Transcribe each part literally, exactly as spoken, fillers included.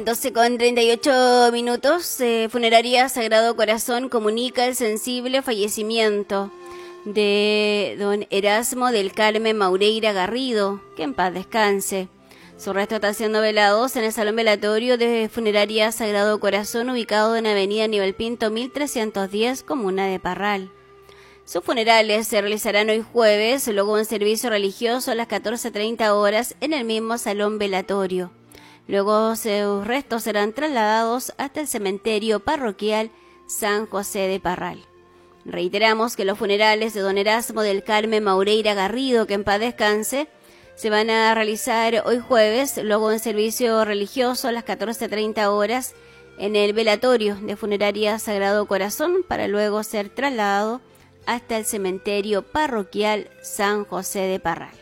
doce con treinta y ocho minutos, eh, Funeraria Sagrado Corazón comunica el sensible fallecimiento de don Erasmo del Carmen Maureira Garrido, que en paz descanse. Su resto está siendo velados en el Salón Velatorio de Funeraria Sagrado Corazón, ubicado en Avenida Aníbal Pinto mil trescientos diez, comuna de Parral. Sus funerales se realizarán hoy jueves, luego un servicio religioso a las catorce treinta horas en el mismo Salón Velatorio. Luego sus restos serán trasladados hasta el cementerio parroquial San José de Parral. Reiteramos que los funerales de don Erasmo del Carmen Maureira Garrido, que en paz descanse, se van a realizar hoy jueves, luego un servicio religioso a las catorce treinta horas en el velatorio de Funeraria Sagrado Corazón, para luego ser trasladado hasta el cementerio parroquial San José de Parral.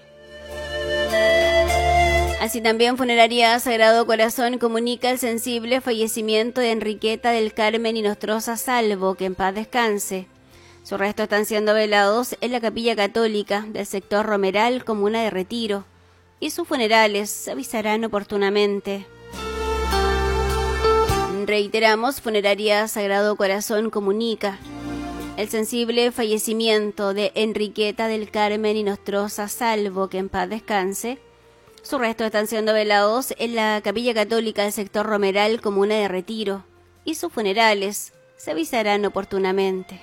Así también Funeraria Sagrado Corazón comunica el sensible fallecimiento de Enriqueta del Carmen Inostroza Salvo, que en paz descanse. Sus restos están siendo velados en la Capilla Católica del sector Romeral, comuna de Retiro, y sus funerales se avisarán oportunamente. Reiteramos, Funeraria Sagrado Corazón comunica el sensible fallecimiento de Enriqueta del Carmen Inostroza Salvo, que en paz descanse. Sus restos están siendo velados en la Capilla Católica del sector Romeral, comuna de Retiro, y sus funerales se avisarán oportunamente.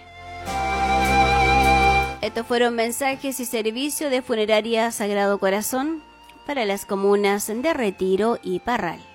Estos fueron mensajes y servicio de Funeraria Sagrado Corazón para las comunas de Retiro y Parral.